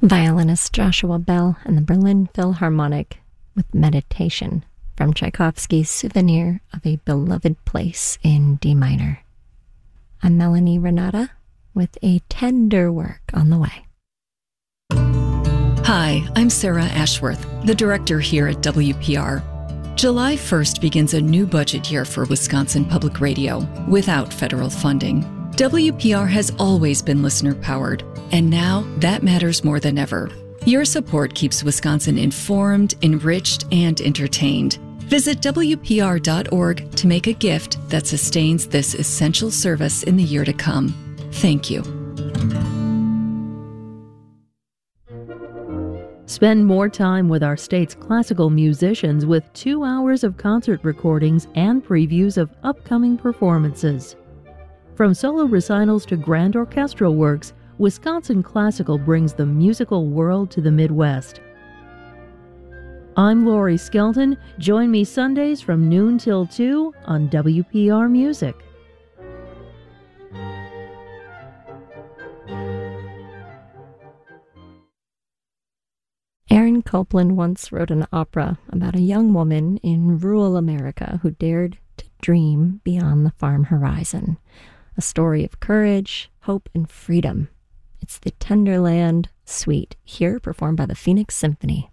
Violinist Joshua Bell and the Berlin Philharmonic with Meditation from Tchaikovsky's Souvenir of a Beloved Place in D minor. I'm Melanie Renata with a tender work on the way. Hi, I'm Sarah Ashworth, the director here at WPR. July 1st begins a new budget year for Wisconsin Public Radio without federal funding. WPR has always been listener-powered, and now that matters more than ever. Your support keeps Wisconsin informed, enriched, and entertained. Visit WPR.org to make a gift that sustains this essential service in the year to come. Thank you. Spend more time with our state's classical musicians with 2 hours of concert recordings and previews of upcoming performances. From solo recitals to grand orchestral works, Wisconsin Classical brings the musical world to the Midwest. I'm Lori Skelton. Join me Sundays from noon till 2 on WPR Music. Aaron Copland once wrote an opera about a young woman in rural America who dared to dream beyond the farm horizon. A story of courage, hope, and freedom. It's the Tenderland Suite, here performed by the Phoenix Symphony.